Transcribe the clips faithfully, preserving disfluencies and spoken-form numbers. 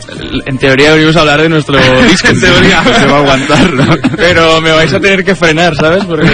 en teoría venimos a hablar de nuestro disco, en teoría se va a aguantar, ¿no? Pero me vais a tener que frenar, ¿sabes? Porque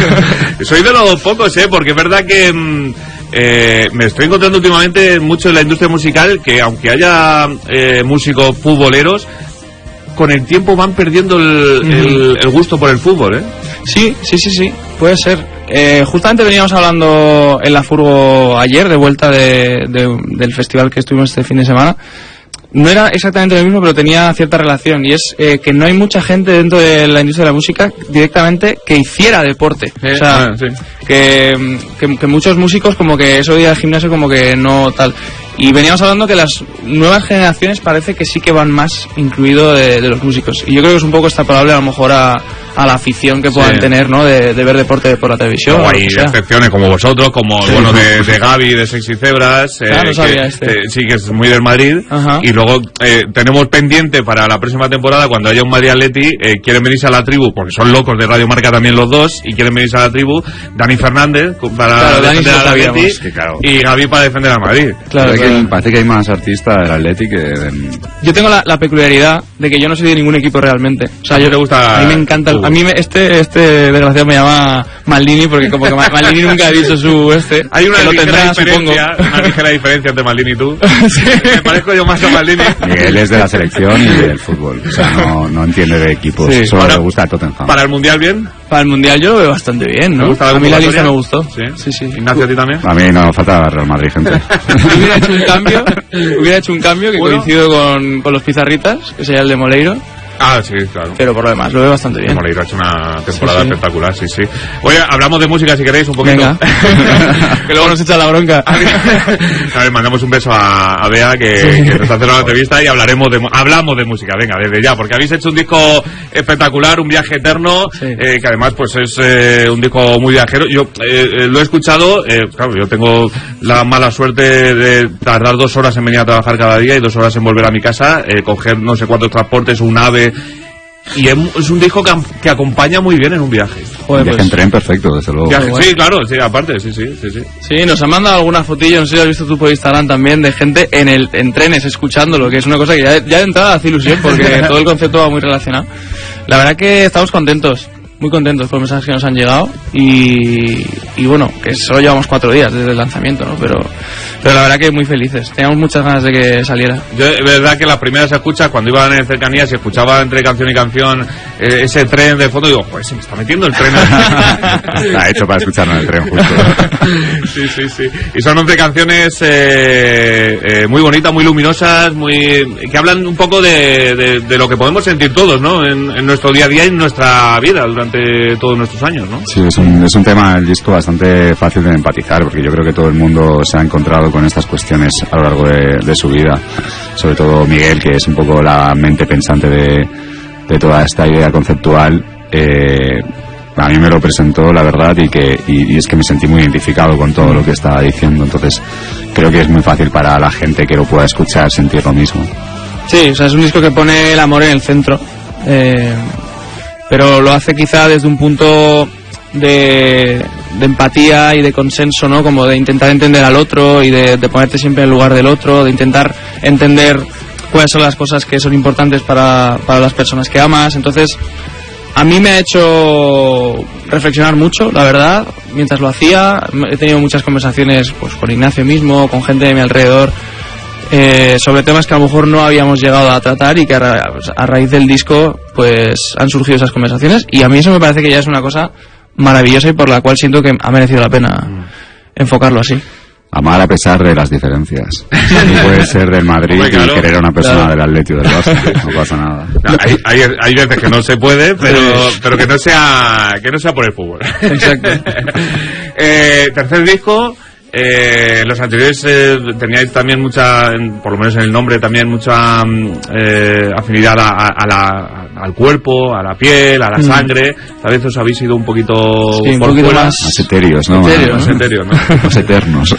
soy de los pocos, ¿eh? Porque es verdad que eh, me estoy encontrando últimamente mucho en la industria musical que aunque haya eh, músicos futboleros, con el tiempo van perdiendo el, uh-huh. el, el gusto por el fútbol, ¿eh? Sí, sí, sí, sí, puede ser. Eh, justamente veníamos hablando en la furgo ayer, de vuelta de, de, del festival que estuvimos este fin de semana. No era exactamente lo mismo, pero tenía cierta relación, y es eh, que no hay mucha gente dentro de la industria de la música directamente que hiciera deporte. Eh, o sea, ah, sí. que, que, que muchos músicos como que eso de ir al gimnasio como que no tal. Y veníamos hablando que las nuevas generaciones parece que sí que van más incluido de, de los músicos. Y yo creo que es un poco extrapolable a lo mejor a, a la afición que puedan sí. tener, ¿no? De, de ver deporte por la televisión. No, hay excepciones como vosotros, como sí. bueno de, de Gaby, de Sexy Cebras. Claro, eh, no sabía que, este. eh, sí, que es muy del Madrid. Ajá. Y luego eh, tenemos pendiente para la próxima temporada, cuando haya un Madrid Atleti, eh, quieren venirse a la tribu, porque son locos de Radio Marca también los dos, y quieren venirse a la tribu, Dani Fernández para claro, defender Dani al Atleti, que, claro. y Gaby para defender al Madrid. Claro, claro. Que, parece que hay más artistas del Atleti que... De... Yo tengo la, la peculiaridad de que yo no soy de ningún equipo realmente. O sea, ¿A yo te gusta? A mí me encanta. El, a mí me, este este desgraciado me llama Maldini, porque como que Maldini nunca ha dicho su este. Hay una ligera tendrá, diferencia, supongo. Una ligera diferencia entre Maldini y tú. Sí. Me parezco yo más a Maldini. Miguel es de la selección y del fútbol. O sea, no, no entiende de equipos. Sí. Solo Para, le gusta el Tottenham. ¿Para el Mundial bien? Para el Mundial yo lo veo bastante bien, ¿no? ¿Gusta a mí la lista me gustó. Sí, sí, sí. Ignacio, ¿a ti también? A mí no, falta Real Madrid, gente. hubiera hecho un cambio, hubiera hecho un cambio que ¿Uno? coincido con, con los Pizarritas, que sería el de Moleiro. Ah, sí, claro. Pero por lo demás, lo veo bastante bien. Moleiro ha hecho una temporada sí, sí. espectacular, sí, sí. Oye, hablamos de música si queréis un poquito. Venga. Que luego nos echa la bronca. A ver, mandamos un beso a, a Bea, que, sí. que nos hace una entrevista y hablaremos de, hablamos de música, venga, desde ya, porque habéis hecho un disco espectacular, un viaje eterno, sí. eh, que además pues es eh, un disco muy viajero. Yo eh, lo he escuchado, eh, claro, yo tengo la mala suerte de tardar dos horas en venir a trabajar cada día y dos horas en volver a mi casa, eh, coger no sé cuántos transportes, un ave. Y es un disco que, que acompaña muy bien en un viaje. Joder, viaje pues, en tren perfecto, desde luego. Viaje, sí, claro, sí, aparte, sí, sí, sí, sí. Sí, nos han mandado algunas fotillas, no sé si has visto tú por Instagram también, de gente en el en trenes escuchándolo, que es una cosa que ya, ya de entrada hace ilusión, porque todo el concepto va muy relacionado. La verdad que estamos contentos, muy contentos por los mensajes que nos han llegado y, y bueno, que solo llevamos cuatro días desde el lanzamiento, ¿no? Pero, pero la verdad que muy felices, teníamos muchas ganas de que saliera. Yo, es verdad que las primeras escuchas, cuando iban en cercanías, se escuchaba entre canción y canción eh, ese tren de fondo, y digo, joder, se me está metiendo el tren. Está hecho para escucharlo en el tren, justo. Sí, sí, sí. Y son once canciones eh, eh, muy bonitas, muy luminosas, muy que hablan un poco de, de, de lo que podemos sentir todos, ¿no? En, en nuestro día a día y en nuestra vida durante todos nuestros años, ¿no? Sí, es un, es un tema, el disco, bastante fácil de empatizar, porque yo creo que todo el mundo se ha encontrado con estas cuestiones a lo largo de, de su vida, sobre todo Miguel, que es un poco la mente pensante de, de toda esta idea conceptual. Eh, a mí me lo presentó, la verdad, y que y, y es que me sentí muy identificado con todo lo que estaba diciendo, entonces creo que es muy fácil para la gente que lo pueda escuchar sentir lo mismo. Sí, o sea, es un disco que pone el amor en el centro, eh, pero lo hace quizá desde un punto de, de empatía y de consenso, ¿no? Como de intentar entender al otro y de, de ponerte siempre en el lugar del otro, de intentar entender cuáles son las cosas que son importantes para, para las personas que amas. Entonces, a mí me ha hecho reflexionar mucho, la verdad, mientras lo hacía. He tenido muchas conversaciones pues con Ignacio mismo, con gente de mi alrededor, eh, sobre temas que a lo mejor no habíamos llegado a tratar y que a, ra a raíz del disco pues han surgido esas conversaciones, y a mí eso me parece que ya es una cosa maravillosa y por la cual siento que ha merecido la pena mm. enfocarlo así. Amar a pesar de las diferencias. No puede ser del Madrid Hombre, claro, y querer a una persona claro. del Atleti o del Barça, no pasa nada. No, hay, hay, hay veces que no se puede, pero, pero que no sea que no sea por el fútbol. Exacto. eh, tercer disco. Eh, los anteriores eh, teníais también mucha, por lo menos en el nombre, también mucha eh, afinidad a, a la, al cuerpo, a la piel, a la mm. sangre. Tal vez os habéis ido un poquito, sí, por un poquito fuera. Más, más etéreos, ¿no? Etéreo, más etéreos, ¿no? Más eternos.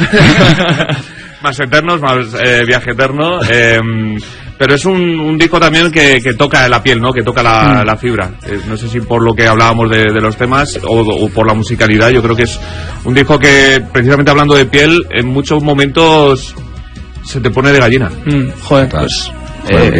Más eternos, más eh, viaje eterno. Eh, pero es un, un disco también que, que toca la piel, ¿no? Que toca la, mm. la fibra. Eh, no sé si por lo que hablábamos de, de los temas o, o por la musicalidad. Yo creo que es un disco que, precisamente hablando de piel, en muchos momentos se te pone de gallina. Mm, joder, pues... Eh,